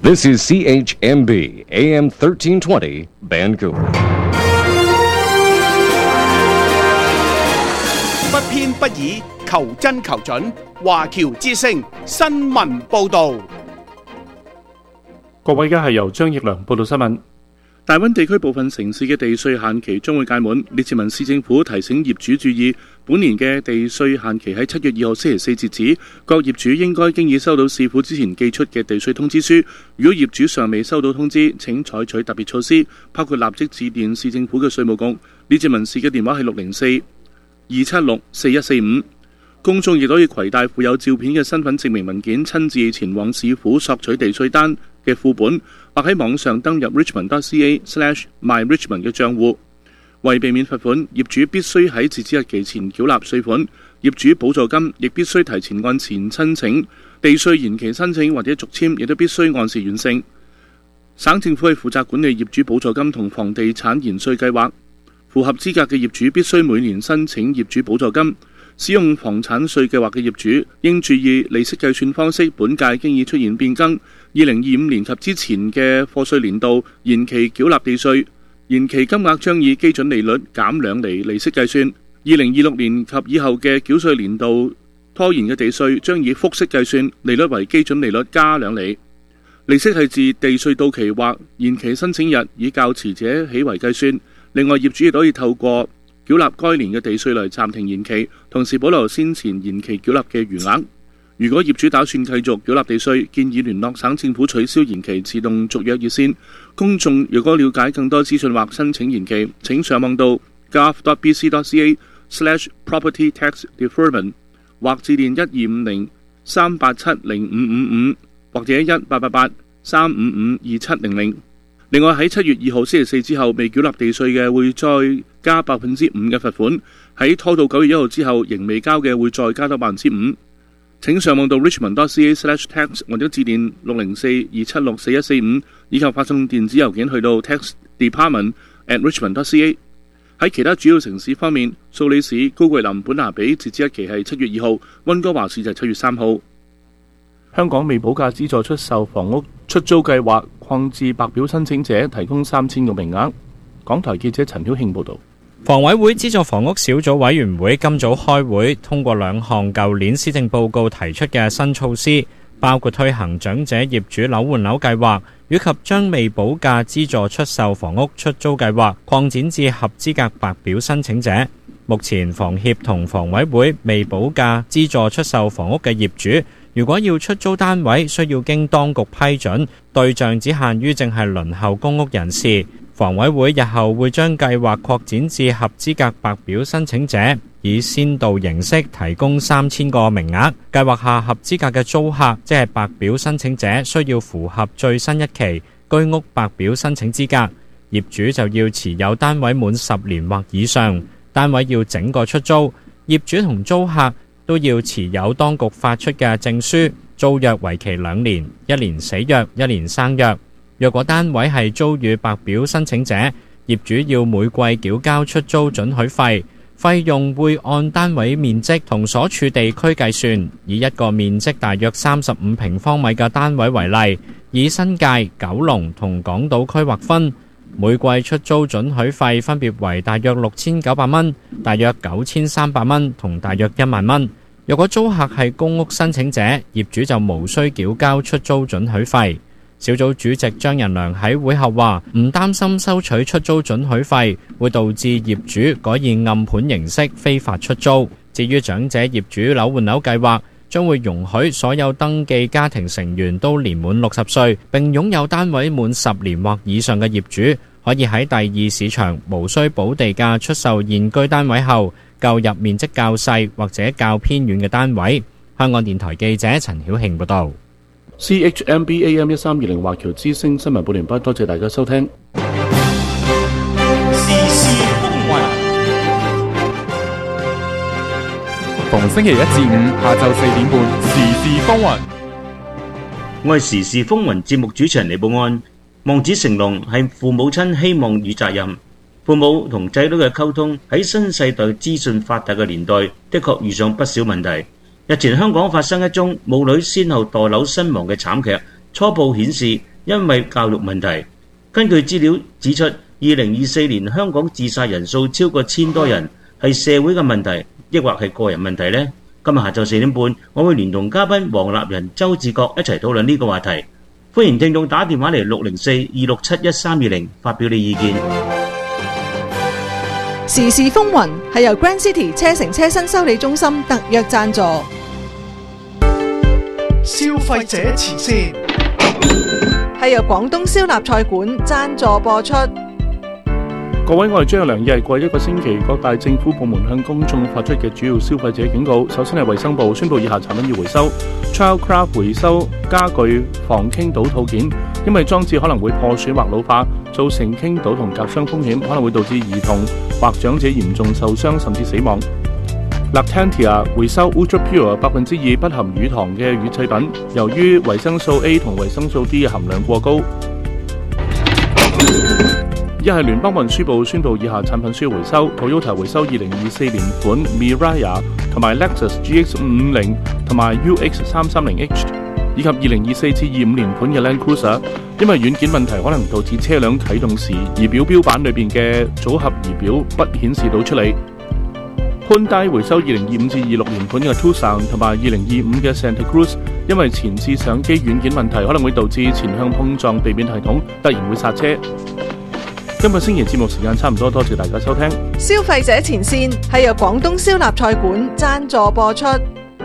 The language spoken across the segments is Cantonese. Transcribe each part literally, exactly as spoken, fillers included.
This is C H M B A M thirteen twenty Vancouver。 不偏不倚，求真求準。華僑之聲新聞報導。 各位，而家係由張奕良報道新聞。大溫地區部分城市嘅地稅限期將會屆滿，列治文市政府提醒業主注意，本年嘅地稅限期喺七月二號星期四截止，各業主應該經已收到市府之前寄出嘅地稅通知書。如果業主尚未收到通知，請採取特別措施，包括立即致電市政府嘅稅務局。列治文市嘅電話係六零四二七六四一四五。公眾亦都可以攜帶附有照片嘅身份證明文件，親自前往市府索取地稅單嘅副本，或喺網上登入 richmond dot c a slash my richmond 嘅賬戶。為避免罰款，業主必須喺截止日期前繳納稅款。業主補助金亦必須提前按前申請，地稅延期申請或者續簽亦都必須按時完成。省政府係負責管理業主補助金同房地產延稅計劃。符合資格嘅業主必須每年申請業主補助金。使用房產稅計劃嘅業主應注意利息計算方式，本屆經已出現變更。二零二五年及之前嘅課稅年度延期繳納地稅，延期金額將以基準利率減兩厘利息計算。二零二六年及以後嘅繳稅年度拖延嘅地稅將以複式計算，利率為基準利率加兩厘。利息係自地稅到期或延期申請日以較遲者起為計算。另外，業主亦都可以透過繳納該年嘅地稅嚟暫停延期，同時保留先前延期繳納嘅餘額。如果業主打算繼續繳納地稅，建議聯絡省政府取消延期自動續約熱線。公眾如果了解更多資訊或申請延期，請上網到 gov dot b c dot c a slash property tax deferment 或致電一二五零三八七零五五五或者一八八八三五五二七零零。另外喺七月二號星期四之後未繳納地稅嘅會再加百分之五嘅罰款，喺拖到九月一號之後仍未交嘅會再加多百分之五。請上網到 richmond dot c a slash tax 或者致電六零四二七六四一四五，以及發送電子郵件去到 tax department at richmond dot c a。喺其他主要城市方面，蘇黎世、高貴林、本拿比截止日期係七月二號，溫哥華市就係七月三號。香港未補價資助出售房屋出租計劃擴至白表申請者提供三千個名額。港台記者陳曉慶報導。 房委會資助房屋小組委員會今早開會，通過兩項舊年施政報告提出嘅新措施，包括推行長者業主樓換樓計劃，以及將未補價資助出售房屋出租計劃擴展至合資格白表申請者。目前房協同房委會未補價資助出售房屋嘅業主，如果要出租單位，需要經當局批准，對象只限於正係輪候公屋人士。房委會日後會將計劃擴展至合資格白表申請者，以先導形式提供三千個名額。計劃下合資格嘅租客，即係白表申請者，需要符合最新一期居屋白表申請資格。業主就要持有單位滿十年或以上，單位要整個出租。業主同租客都要持有當局發出嘅證書，租約為期兩年，一年死約，一年生約。若果單位係租予白表申請者，業主要每季繳交出租准許費，費用會按單位面積同所處地區計算。以一個面積大約三十五平方米嘅單位為例，以新界、九龍同港島區劃分，每季出租准許費分別為大約六千九百蚊、大約九千三百蚊同大約一萬蚊。若果租客係公屋申請者，業主就無需繳交出租准許費。小組主席張仁良喺會後話，唔擔心收取出租准許費會導致業主改以暗盤形式非法出租。至於長者業主樓換樓計劃，將會容許所有登記家庭成員都年滿六十歲並擁有單位滿十年或以上嘅業主，可以喺第二市場無需補地價出售現居單位後，購入面積較細或者較偏遠嘅單位。香港電台記者陳曉慶報道。 C H M B A M 一三二零華僑之聲新聞報完畢，多謝大家收聽。 時事風雲， 逢星期一至五下晝四點半，時事風雲。 我係時事風雲節目主持人李寶安。望子成龍係父母親希望與責任。父母同仔女嘅溝通喺新世代資訊發達嘅年代，的確遇上不少問題。日前香港發生一宗母女先後墮樓身亡嘅慘劇，初步顯示因為教育問題。根據資料指出，二零二四年香港自殺人數超過千多人，係社會嘅問題，抑或係個人問題呢？今日下晝四點半，我會聯同嘉賓黃立仁、周志國一齊討論呢個話題。歡迎聽眾打電話嚟六零四二六七一三二零發表你意見。 時事風雲係由 Grand City 車城車身修理中心特約贊助。 消費者前線係由廣東燒臘菜館贊助播出。 各位，我係張良，亦係過一個星期各大政府部門向公眾發出嘅主要消費者警告。首先係衛生部宣布以下產品要回收 Childcraft 回收家具防傾倒套件，因為裝置可能會破損或老化，造成傾倒同夾傷風險，可能會導致兒童或長者嚴重受傷甚至死亡。Lactantia 回收 Ultra Pure 百分之二不含乳糖嘅乳製品，由於維生素 A 同維生素 D 嘅含量過高。一係聯邦運輸部宣布以下產品需要回收 ：Toyota 回收二零二四年款 Mirai 同埋 Lexus G X 五五零同埋 U X 三三零 H， 以及二零二四至二五年款嘅 Land Cruiser， 因為軟件問題可能導致車輛啟動時儀表標板裏邊嘅組合儀表不顯示到出嚟。Hyundai 回收二零二五至二六年款嘅 Tucson 同埋二零二五嘅 Santa Cruz， 因為前置相機軟件問題可能會導致前向碰撞地面系統突然會剎車。今個星期節目時間差唔多，多謝大家收聽。 消費者前線係由廣東燒臘菜館贊助播出。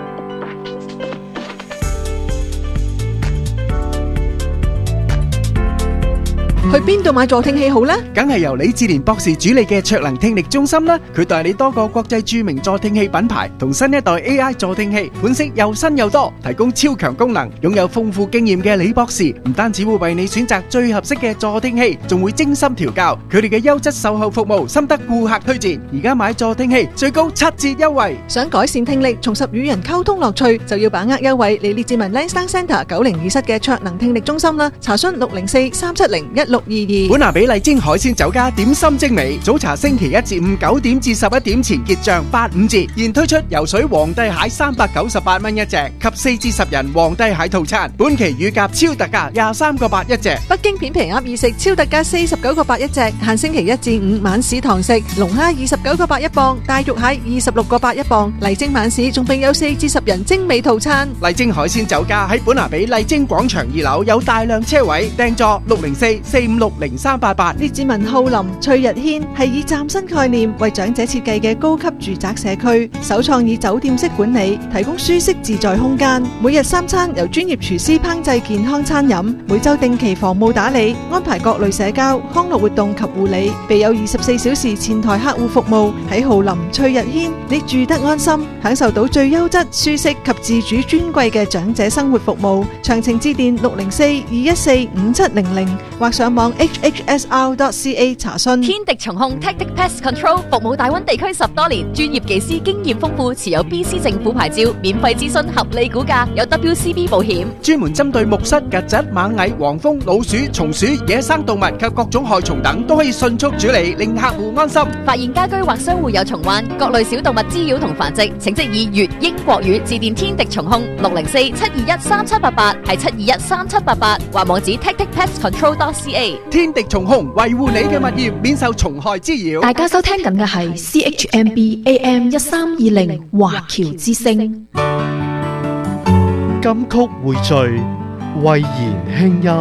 去邊度買助聽器好呢？ 梗係由李志蓮博士主理嘅卓能聽力中心啦。佢代理多個國際著名助聽器品牌同新一代 A I 助聽器，款式又新又多，提供超強功能。擁有豐富經驗嘅李博士唔單止會為你選擇最合適嘅助聽器，仲會精心調教。佢哋嘅優質售後服務深得顧客推薦。而家買助聽器最高七折優惠。 想改善聽力，重拾與人溝通樂趣，就要把握優惠嚟列治文 Lansdowne Centre 九零二室嘅卓能聽力中心啦。查詢六零四三七零一六二二。 本拿比麗晶海鮮酒家點心精美，早茶星期一至五九點至十一點前結賬八五折，現推出游水皇帝蟹三百九十八蚊一隻及四至十人皇帝蟹套餐，本期乳鴿超特價廿三個八一隻。 北京片皮鴨二食超特價四十九個八一隻，限星期一至五晚市堂食。龍蝦二十九個八一磅，大肉蟹二十六個八一磅。麗晶晚市仲並有四至十人精美套餐。 麗晶海鮮酒家喺本拿比麗晶廣場二樓有大量車位，訂座六零四四五六零三八八。 列治文浩林翠日軒係以嶄新概念為長者設計嘅高級住宅社區，首創以酒店式管理，提供舒適自在空間。每日三餐由專業廚師烹製健康餐飲，每週定期房務打理，安排各類社交康樂活動及護理，備有二十四小時前台客戶服務。喺浩林翠日軒，你住得安心，享受到最優質、舒適及自主尊貴嘅長者生活服務。詳情致電六零四二一四五七零零或上網 h h s r dot c a 查詢。 天敵蟲控 Tactic Pest Control 服務大灣地區十多年，專業技師經驗豐富，持有 B C 政府牌照，免費諮詢合理估價，有 W C B 保險， 專門針對木虱、曱甴、螞蟻、黃蜂、老鼠、松鼠、野生動物及各種害蟲等，都可以迅速處理，令客戶安心。 發現家居或商戶有蟲患，各類小動物滋擾同繁殖，請即以粵英國語致電天敵蟲控六零四七二一三七八八，係七二一三七八八，或網址 tactic pest control dot c a。 天敵蟲控維護你嘅物業免受蟲害滋擾。 大家收聽緊嘅係 C H M B A M 一三二零華僑之聲。 金曲匯聚，慧言輕音。